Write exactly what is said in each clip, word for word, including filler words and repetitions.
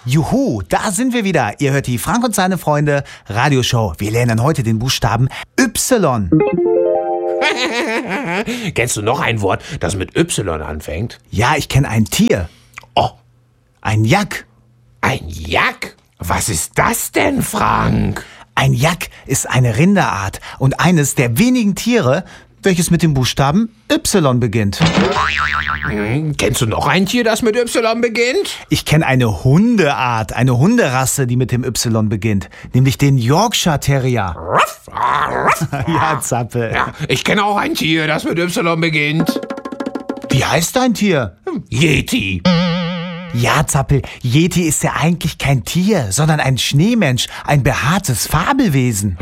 Juhu, da sind wir wieder. Ihr hört die Frank und seine Freunde Radioshow. Wir lernen heute den Buchstaben Y. Kennst du noch ein Wort, das mit Y anfängt? Ja, ich kenne ein Tier. Oh, Ein Jack. ein Jack? Was ist das denn, Frank? Ein Jack ist eine Rinderart und eines der wenigen Tiere, welches mit dem Buchstaben Y beginnt. Hm, kennst du noch ein Tier, das mit Y beginnt? Ich kenne eine Hundeart, eine Hunderasse, die mit dem Y beginnt, nämlich den Yorkshire Terrier. Ja, Zappel. Ja, ich kenne auch ein Tier, das mit Y beginnt. Wie heißt dein Tier? Yeti. Ja, Zappel, Yeti ist ja eigentlich kein Tier, sondern ein Schneemensch, ein behaartes Fabelwesen.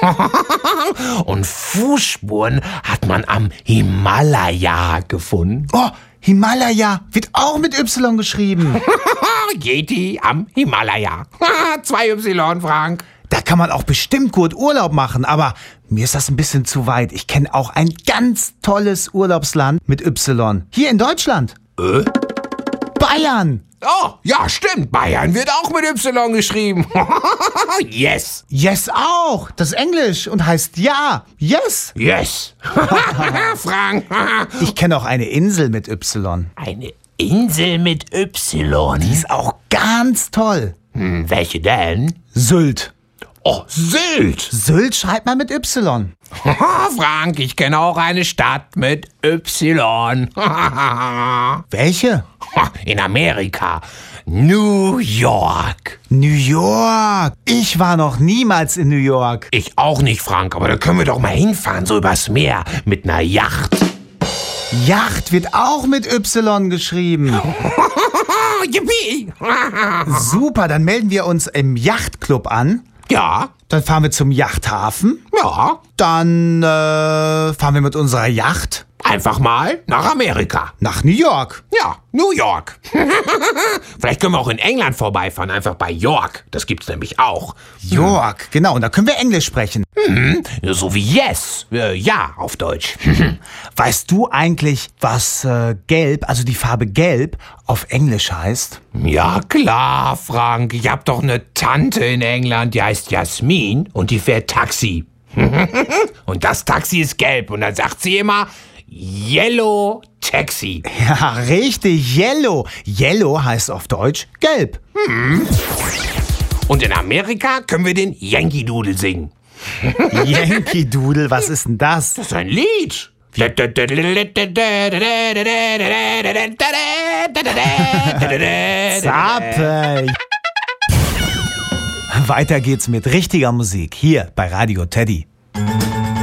Und Fußspuren hat man am Himalaya gefunden. Oh, Himalaya wird auch mit Y geschrieben. Yeti am Himalaya. Zwei Y, Frank. Da kann man auch bestimmt gut Urlaub machen, aber mir ist das ein bisschen zu weit. Ich kenne auch ein ganz tolles Urlaubsland mit Y. Hier in Deutschland. Äh? Bayern. Oh, ja, stimmt. Bayern wird auch mit Y geschrieben. Yes. Yes auch. Das ist Englisch und heißt ja. Yes. Yes. Frank. Ich kenne auch eine Insel mit Y. Eine Insel mit Y. Die ist auch ganz toll. Hm, welche denn? Sylt. Oh, Sylt. Sylt schreibt man mit Y. Frank, ich kenne auch eine Stadt mit Y. Welche? In Amerika. New York. New York. Ich war noch niemals in New York. Ich auch nicht, Frank, aber da können wir doch mal hinfahren, so übers Meer, mit einer Yacht. Yacht wird auch mit Y geschrieben. Yippie. Super, dann melden wir uns im Yachtclub an. Ja, Dann fahren wir zum Yachthafen. ja. Dann äh, fahren wir mit unserer Yacht Einfach mal nach Amerika. nach New York. Ja, New York. Vielleicht können wir auch in England vorbeifahren, einfach bei York. Das gibt's nämlich auch. York, genau. Und da können wir Englisch sprechen. Hm, so wie yes. Äh, ja, auf Deutsch. Weißt du eigentlich, was äh, gelb, also die Farbe gelb, auf Englisch heißt? Ja, klar, Frank. Ich hab doch eine Tante in England, die heißt Jasmin und die fährt Taxi. Und das Taxi ist gelb und dann sagt sie immer Yellow Taxi. Ja, richtig. Yellow. Yellow heißt auf Deutsch gelb. Und in Amerika können wir den Yankee Doodle singen. Yankee Doodle, was ist denn das? Das ist ein Lied. Zappel. Weiter geht's mit richtiger Musik hier bei Radio Teddy.